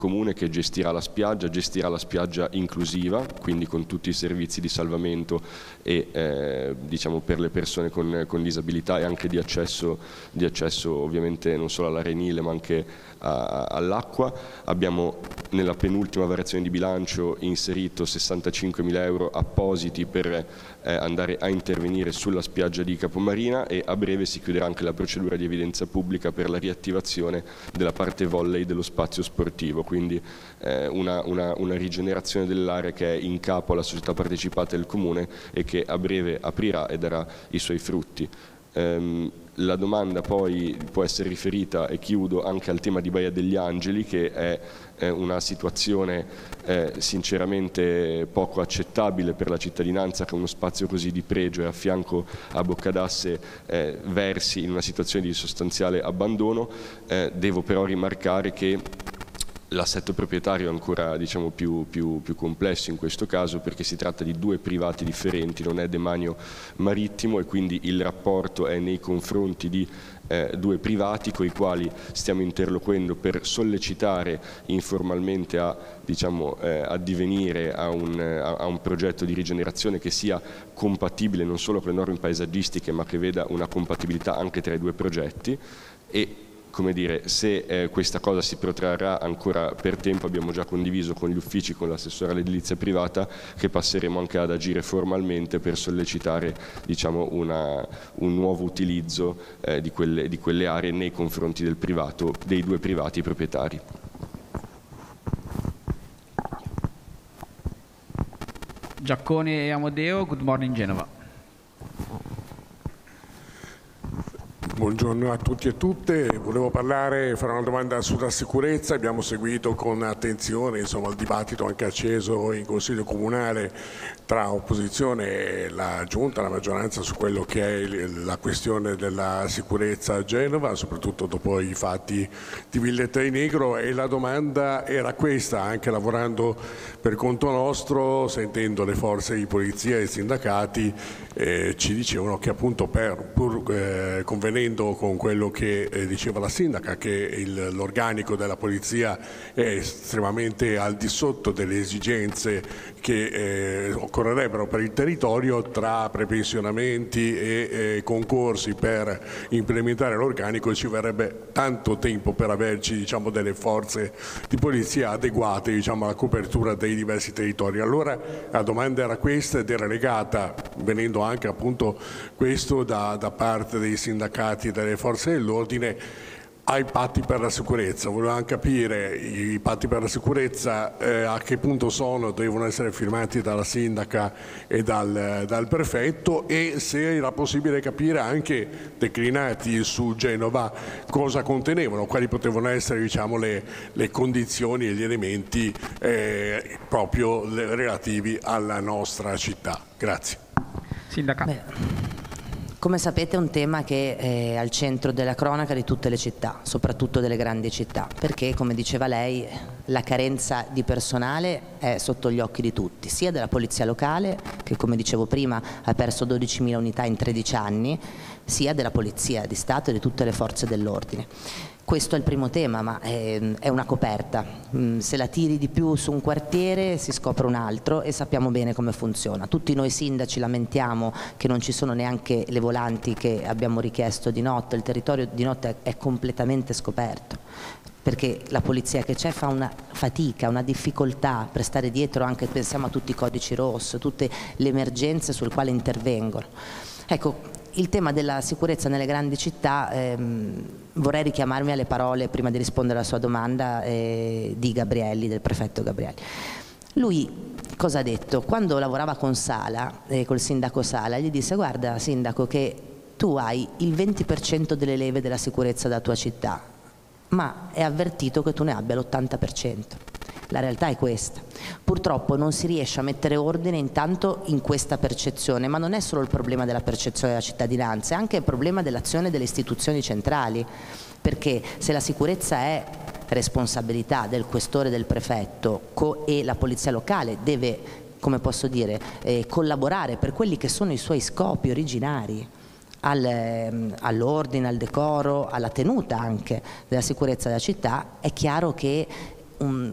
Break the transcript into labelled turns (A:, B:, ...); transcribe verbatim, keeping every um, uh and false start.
A: comune che gestirà la spiaggia, gestirà la spiaggia inclusiva, quindi con tutti i servizi di salvamento e eh, diciamo per le persone con, con disabilità e anche di accesso, di accesso ovviamente non solo all'arenile ma anche all'acqua. Abbiamo nella penultima variazione di bilancio inserito sessantacinquemila euro appositi per eh, andare a intervenire sulla spiaggia di Capomarina, e a breve si chiuderà anche la procedura di evidenza pubblica per la riattivazione della parte volley dello spazio sportivo, quindi eh, una, una, una rigenerazione dell'area che è in capo alla società partecipata del Comune e che a breve aprirà e darà i suoi frutti. Um, la domanda poi può essere riferita, e chiudo, anche al tema di Baia degli Angeli, che è eh, una situazione eh, sinceramente poco accettabile per la cittadinanza, che uno spazio così di pregio e a fianco a Boccadasse eh, versi in una situazione di sostanziale abbandono. Eh, devo però rimarcare che l'assetto proprietario è ancora diciamo, più, più, più complesso in questo caso, perché si tratta di due privati differenti, non è demanio marittimo, e quindi il rapporto è nei confronti di eh, due privati con i quali stiamo interloquendo per sollecitare informalmente a diciamo, eh, addivenire a un, a, a un progetto di rigenerazione che sia compatibile non solo con le norme paesaggistiche, ma che veda una compatibilità anche tra i due progetti. E come dire, se eh, questa cosa si protrarrà ancora per tempo, abbiamo già condiviso con gli uffici, con l'assessore all'edilizia privata, che passeremo anche ad agire formalmente per sollecitare diciamo, una, un nuovo utilizzo eh, di, quelle, di quelle aree nei confronti del privato, dei due privati proprietari.
B: Giaccone e Amodeo, Good Morning Genova.
C: Buongiorno a tutti e tutte, volevo parlare, fare una domanda sulla sicurezza. Abbiamo seguito con attenzione insomma, il dibattito anche acceso in Consiglio Comunale tra opposizione e la Giunta, la maggioranza, su quello che è la questione della sicurezza a Genova, soprattutto dopo i fatti di Villetta di Negro, e la domanda era questa, anche lavorando per conto nostro, sentendo le forze di polizia e i sindacati, eh, ci dicevano che appunto per, pur eh, convenendo con quello che eh, diceva la sindaca, che l'organico della polizia è estremamente al di sotto delle esigenze che eh, occorrerebbero per il territorio, tra prepensionamenti e eh, concorsi per implementare l'organico ci verrebbe tanto tempo per averci diciamo, delle forze di polizia adeguate diciamo, alla copertura dei diversi territori. Allora la domanda era questa, ed era legata, venendo anche appunto questo da, da parte dei sindacati e delle forze dell'ordine, ai patti per la sicurezza. Volevamo capire i patti per la sicurezza eh, a che punto sono, devono essere firmati dalla sindaca e dal, dal prefetto, e se era possibile capire anche, declinati su Genova, cosa contenevano, quali potevano essere diciamo, le, le condizioni e gli elementi eh, proprio le, relativi alla nostra città. Grazie.
B: Sindaca.
D: Beh. Come sapete è un tema che è al centro della cronaca di tutte le città, soprattutto delle grandi città, perché come diceva lei la carenza di personale è sotto gli occhi di tutti, sia della polizia locale, che come dicevo prima ha perso dodicimila unità in tredici anni, sia della polizia di Stato e di tutte le forze dell'ordine. Questo è il primo tema, ma è, è una coperta. Se la tiri di più su un quartiere si scopre un altro, e sappiamo bene come funziona. Tutti noi sindaci lamentiamo che non ci sono neanche le volanti che abbiamo richiesto di notte, il territorio di notte è completamente scoperto, perché la polizia che c'è fa una fatica, una difficoltà per stare dietro, anche pensiamo a tutti i codici rosso, tutte le emergenze sul quale intervengono. Ecco, il tema della sicurezza nelle grandi città, ehm, vorrei richiamarmi alle parole, prima di rispondere alla sua domanda, eh, di Gabrielli, del prefetto Gabrielli. Lui cosa ha detto? Quando lavorava con Sala, eh, col sindaco Sala, gli disse: guarda sindaco che tu hai il venti per cento delle leve della sicurezza della tua città, ma è avvertito che tu ne abbia l'ottanta per cento. La realtà è questa. Purtroppo non si riesce a mettere ordine intanto in questa percezione, ma non è solo il problema della percezione della cittadinanza, è anche il problema dell'azione delle istituzioni centrali, perché se la sicurezza è responsabilità del questore, del prefetto, e la polizia locale deve, come posso dire, eh, collaborare per quelli che sono i suoi scopi originari, Al, all'ordine, al decoro, alla tenuta anche della sicurezza della città, è chiaro che un,